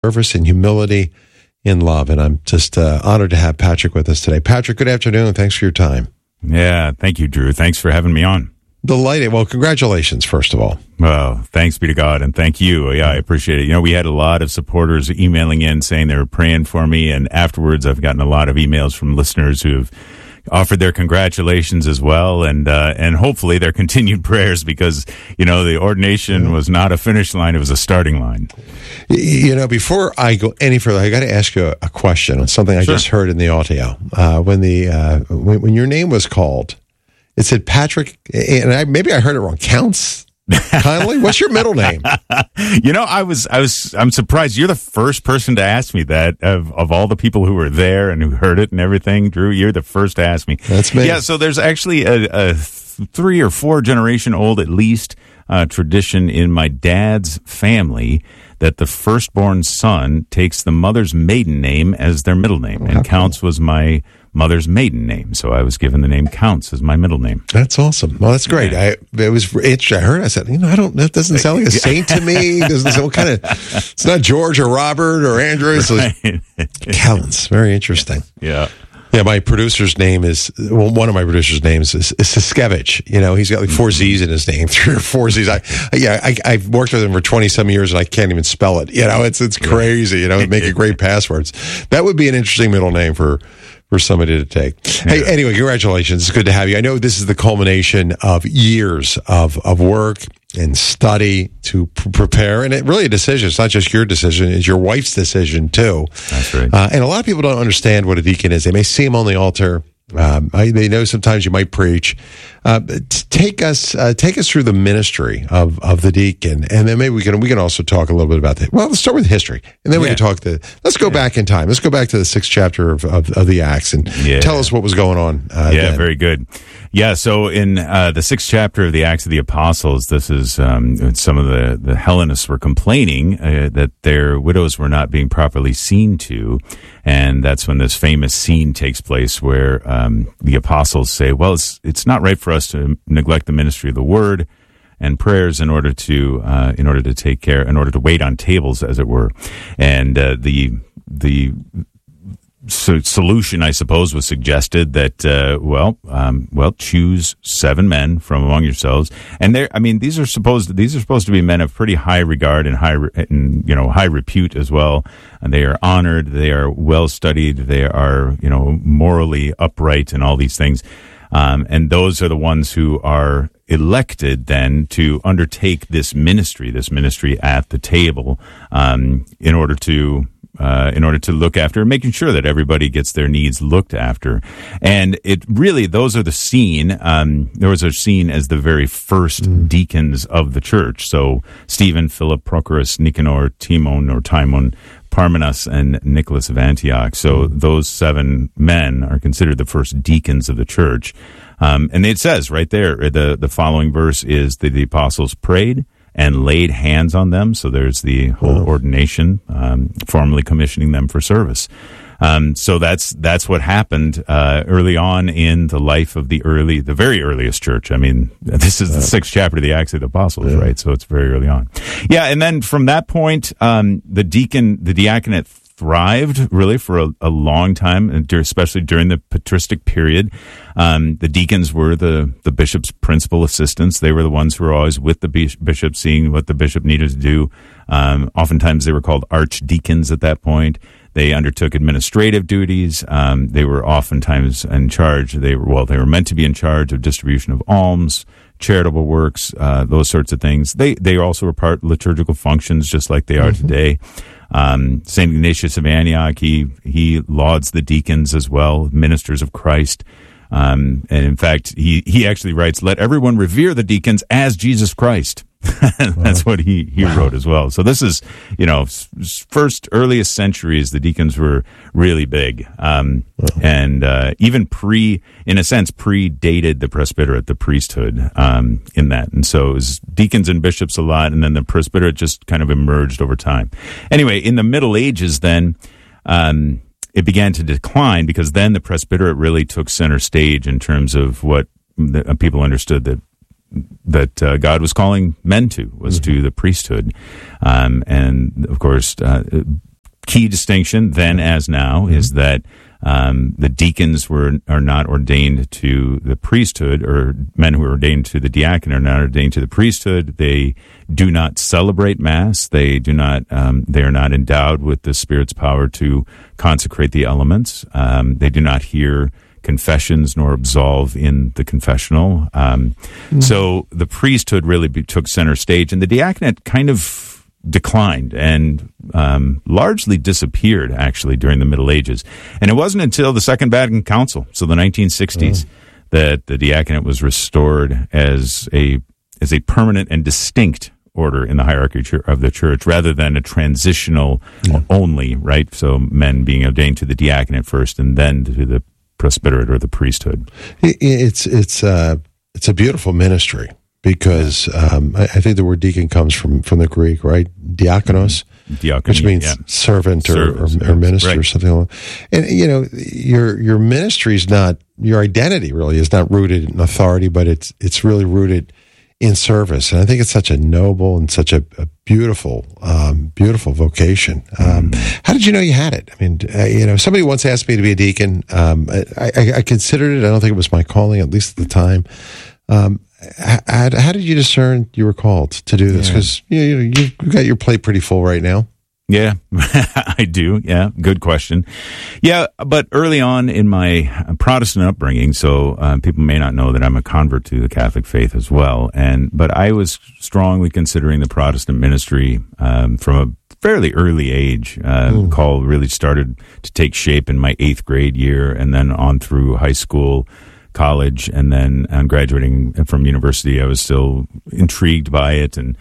service and humility in love. And I'm just honored to have Patrick with us today. Patrick, good afternoon. Thanks for your time. Yeah, thank you, Drew. Thanks for having me on. Delighted. Well, congratulations, first of all. Well, thanks be to God, and thank you. Yeah, I appreciate it. You know, we had a lot of supporters emailing in saying they were praying for me, and afterwards I've gotten a lot of emails from listeners who've offered their congratulations as well, and hopefully their continued prayers, because, you know, the ordination was not a finish line, it was a starting line. You know, before I go any further, I got to ask you a question on something I just heard in the audio. When your name was called, it said Patrick, and maybe I heard it wrong. Counts Kindly? What's your middle name? You know, I'm surprised. You're the first person to ask me that of all the people who were there and who heard it and everything. Drew, you're the first to ask me. That's me. Yeah. So there's actually a 3 or 4 generation old, at least, tradition in my dad's family that the firstborn son takes the mother's maiden name as their middle name. And Counts was my mother's maiden name, so I was given the name Counts as my middle name. That's awesome. Well, that's great. Yeah. It was interesting. I heard. I said, that doesn't sound like a saint to me. Doesn't sound it's not George or Robert or Andrew. Right. Counts. Very interesting. Yeah. Yeah, my producer's name one of my producer's names is Siskevich. You know, he's got like 4 Z's in his name, 3 or 4 Z's. I've worked with him for 20-some years and I can't even spell it. You know, it's crazy. You know, making great passwords. That would be an interesting middle name for somebody to take. Hey, anyway, congratulations. It's good to have you. I know this is the culmination of years of work and study to prepare, and it really a decision. It's not just your decision; it's your wife's decision too. That's right. And a lot of people don't understand what a deacon is. They may see him on the altar. They know sometimes you might preach. Take us through the ministry of the deacon, and then maybe we can also talk a little bit about that. Well, let's start with history, and then we can talk. Let's go back in time. Let's go back to the 6th chapter of the Acts and tell us what was going on. Then. Very good. Yeah, so in the 6th chapter of the Acts of the Apostles, this is some of the Hellenists were complaining that their widows were not being properly seen to, and that's when this famous scene takes place where the apostles say, well, it's not right for us to neglect the ministry of the word and prayers in order to wait on tables, as it were. And the solution, I suppose, was suggested that choose 7 men from among yourselves, and these are supposed to be men of pretty high regard and high repute as well. And they are honored, they are well studied, they are morally upright, and all these things. And those are the ones who are elected then to undertake this ministry at the table, in order to look after, making sure that everybody gets their needs looked after. And it really, those are the scene. There was a scene as the very first deacons of the church. So Stephen, Philip, Prochorus, Nicanor, Timon, Parmenas, and Nicholas of Antioch. So those 7 men are considered the first deacons of the church. And it says right there, the following verse is that the apostles prayed and laid hands on them. So there's the whole ordination, formally commissioning them for service. So that's what happened early on in the life of the very earliest church. I mean, this is the 6th chapter of the Acts of the Apostles, right? So it's very early on. Yeah, and then from that point, the diaconate thrived really for a long time, especially during the patristic period. The deacons were the bishop's principal assistants. They were the ones who were always with the bishop, seeing what the bishop needed to do. Oftentimes they were called archdeacons at that point. They undertook administrative duties. They were oftentimes in charge. They were meant to be in charge of distribution of alms, charitable works, those sorts of things. They also were part of liturgical functions, just like they are today. St. Ignatius of Antioch, he lauds the deacons as well, ministers of Christ. And in fact, he actually writes, "Let everyone revere the deacons as Jesus Christ." That's what he wrote as well. So this is, first earliest centuries, the deacons were really big. And even predated the presbyterate, the priesthood, in that. And so it was deacons and bishops a lot, and then the presbyterate just kind of emerged over time. Anyway, in the Middle Ages then, it began to decline, because then the presbyterate really took center stage in terms of what people understood that God was calling men to, was to the priesthood. And of course, key distinction then as now is that the deacons are not ordained to the priesthood, or men who are ordained to the diaconate are not ordained to the priesthood. They do not celebrate Mass. They do not. They are not endowed with the Spirit's power to consecrate the elements. They do not hear confessions nor absolve in the confessional. So the priesthood really took center stage, and the diaconate kind of declined and largely disappeared, actually, during the Middle Ages. And it wasn't until the Second Vatican Council, so the 1960s, that the diaconate was restored as a permanent and distinct order in the hierarchy of the church, rather than a transitional only, right? So men being ordained to the diaconate first and then to the presbyterate or the priesthood. It's a beautiful ministry. Because I think the word deacon comes from the Greek, right? Diakonos, which means servant or minister, right, or something like that. And, your ministry is not, your identity really is not rooted in authority, but it's really rooted in service. And I think it's such a noble and such a beautiful, beautiful vocation. How did you know you had it? I mean, somebody once asked me to be a deacon. I considered it. I don't think it was my calling, at least at the time. How did you discern you were called to do this? Because you've got your plate pretty full right now. Yeah, I do. Yeah, good question. Yeah, but early on in my Protestant upbringing, so people may not know that I'm a convert to the Catholic faith as well, but I was strongly considering the Protestant ministry from a fairly early age. Call really started to take shape in my 8th grade year, and then on through high school, college, and then graduating from university, I was still intrigued by it, and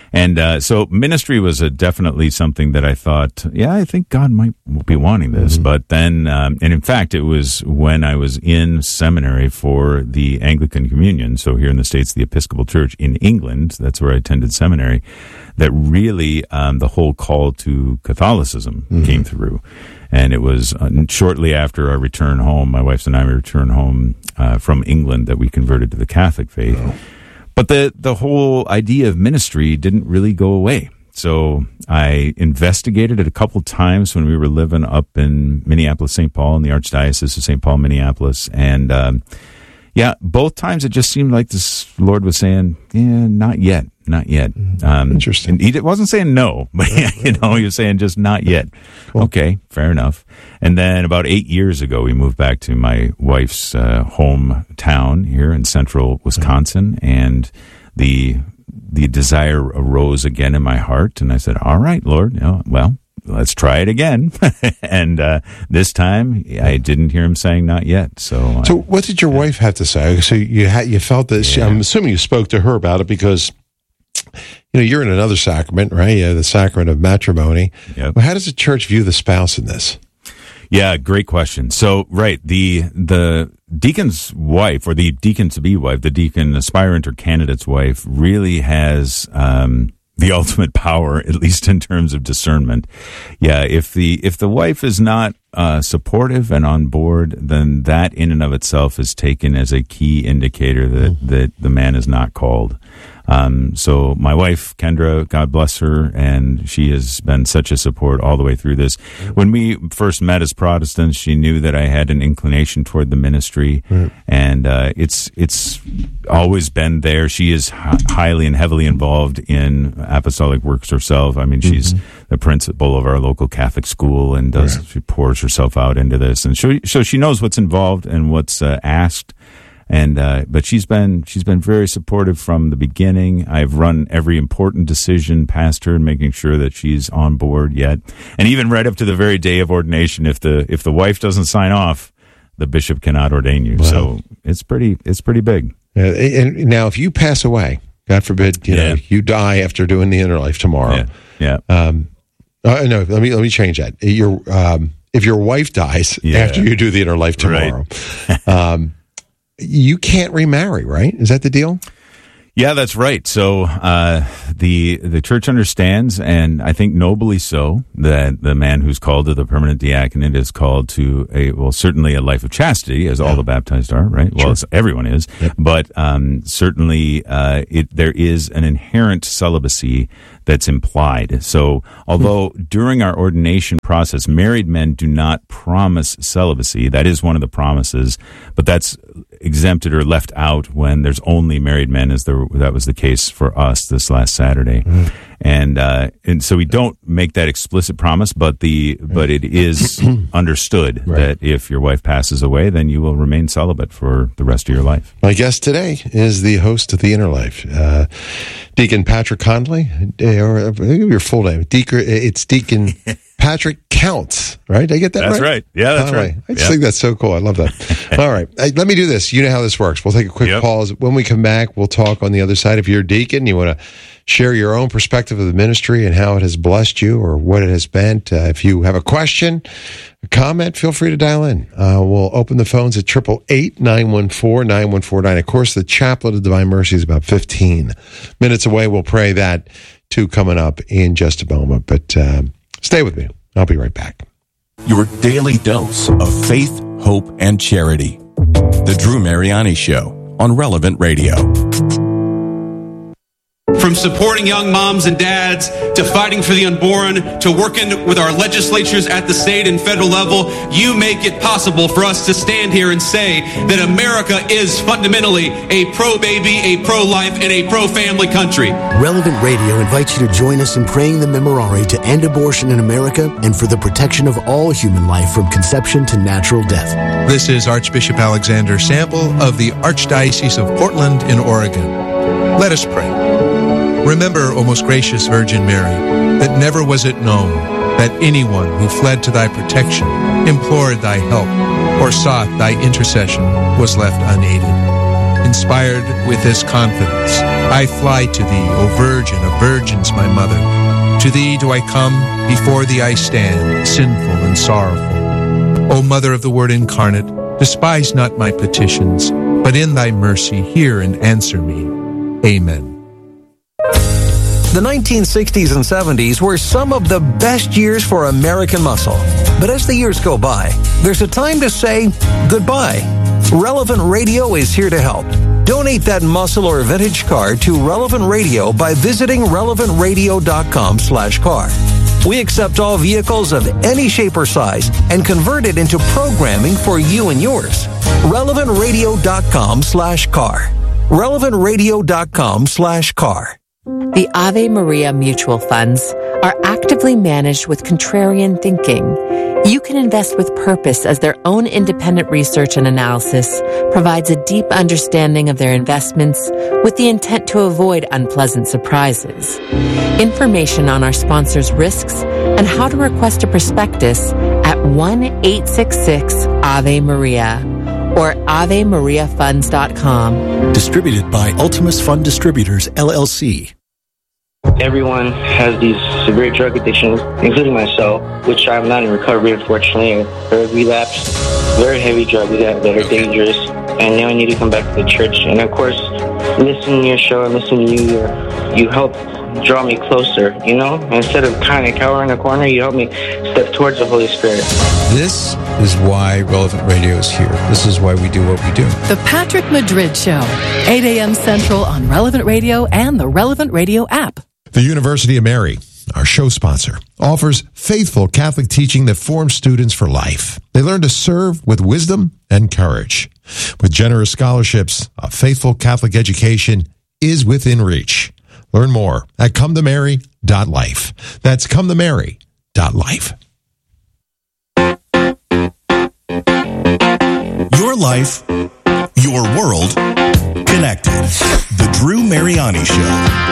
so ministry was definitely something that I thought, I think God might be wanting this. But then, and in fact, it was when I was in seminary for the Anglican Communion, so here in the States, the Episcopal Church in England, that's where I attended seminary, that really the whole call to Catholicism came through. And it was shortly after our return home, my wife and I returned home from England, that we converted to the Catholic faith. Oh. But the whole idea of ministry didn't really go away. So I investigated it a couple times when we were living up in Minneapolis, St. Paul, in the Archdiocese of St. Paul, Minneapolis. And both times it just seemed like this Lord was saying, not yet. Interesting. He wasn't saying no, but he was saying just not yet. Cool. Okay, fair enough. And then about 8 years ago, we moved back to my wife's hometown here in central Wisconsin, and the desire arose again in my heart, and I said, "All right, Lord, well, let's try it again." And this time, I didn't hear him saying not yet. So what did your wife have to say? So you felt that I'm assuming you spoke to her about it, because you're in another sacrament, right? The sacrament of matrimony. Yep. Well, how does the church view the spouse in this? Yeah, great question. So, right, the deacon's wife, or the deacon-to-be wife, the deacon aspirant or candidate's wife, really has the ultimate power, at least in terms of discernment. Yeah, if the wife is not supportive and on board, then that in and of itself is taken as a key indicator that the man is not called. So my wife, Kendra, God bless her, and she has been such a support all the way through this. When we first met as Protestants, she knew that I had an inclination toward the ministry, and it's always been there. She is highly and heavily involved in apostolic works herself. I mean, she's the principal of our local Catholic school, and she pours herself out into this, and so she knows what's involved and what's asked. And but she's been very supportive from the beginning. I've run every important decision past her, making sure that she's on board yet. And even right up to the very day of ordination, if the wife doesn't sign off, the bishop cannot ordain you. Wow. So it's pretty big. And now, if you pass away, God forbid, you die after doing the inner life tomorrow. Yeah. No, let me change that. If your wife dies after you do the inner life tomorrow. Right. You can't remarry, right? Is that the deal? Yeah, that's right. So the church understands, and I think nobly so, that the man who's called to the permanent diaconate is called to certainly a life of chastity, as all the baptized are, right? Sure. Well, everyone is, but certainly there is an inherent celibacy that's implied. So although during our ordination process, married men do not promise celibacy, that is one of the promises, but that's exempted or left out when there's only married men, that was the case for us this last Saturday. And so we don't make that explicit promise, but it is understood that if your wife passes away, then you will remain celibate for the rest of your life. My guest today is the host of The Inner Life, Deacon Patrick Conley, or your full name. It's Deacon Patrick Counts, right? Did I get that right? That's right. Yeah, that's right. I just think that's so cool. I love that. All right. Let me do this. You know how this works. We'll take a quick pause. When we come back, we'll talk on the other side. If you're a deacon, you want to share your own perspective of the ministry and how it has blessed you or what it has meant. If you have a question, a comment, feel free to dial in. We'll open the phones at 888-914-9149. Of course, the Chaplet of Divine Mercy is about 15 minutes away. We'll pray that too coming up in just a moment. But stay with me. I'll be right back. Your daily dose of faith, hope, and charity. The Drew Mariani Show on Relevant Radio. From supporting young moms and dads, to fighting for the unborn, to working with our legislatures at the state and federal level, you make it possible for us to stand here and say that America is fundamentally a pro-baby, a pro-life, and a pro-family country. Relevant Radio invites you to join us in praying the Memorare to end abortion in America and for the protection of all human life from conception to natural death. This is Archbishop Alexander Sample of the Archdiocese of Portland in Oregon. Let us pray. Remember, O most gracious Virgin Mary, that never was it known that anyone who fled to thy protection, implored thy help, or sought thy intercession was left unaided. Inspired with this confidence, I fly to thee, O Virgin of Virgins, my Mother. To thee do I come, before thee I stand, sinful and sorrowful. O Mother of the Word incarnate, despise not my petitions, but in thy mercy hear and answer me. Amen. The 1960s and 70s were some of the best years for American muscle. But as the years go by, there's a time to say goodbye. Relevant Radio is here to help. Donate that muscle or vintage car to Relevant Radio by visiting relevantradio.com/car. We accept all vehicles of any shape or size and convert it into programming for you and yours. relevantradio.com/car. relevantradio.com/car. The Ave Maria mutual funds are actively managed with contrarian thinking. You can invest with purpose as their own independent research and analysis provides a deep understanding of their investments with the intent to avoid unpleasant surprises. Information on our sponsors' risks and how to request a prospectus at 1-866-AVE-MARIA or AveMariaFunds.com. Distributed by Ultimus Fund Distributors, LLC. Everyone has these severe drug addictions, including myself, which I'm not in recovery, unfortunately. I relapsed, very heavy drugs that are dangerous, and now I need to come back to the church. And of course, listening to your show and listening to you help draw me closer, you know? Instead of kind of cowering in a corner, you help me step towards the Holy Spirit. This is why Relevant Radio is here. This is why we do what we do. The Patrick Madrid Show, 8 a.m. Central on Relevant Radio and the Relevant Radio app. The University of Mary, our show sponsor, offers faithful Catholic teaching that forms students for life. They learn to serve with wisdom and courage. With generous scholarships, a faithful Catholic education is within reach. Learn more at cometomary.life. That's cometomary.life. Your life, your world, connected. The Drew Mariani Show.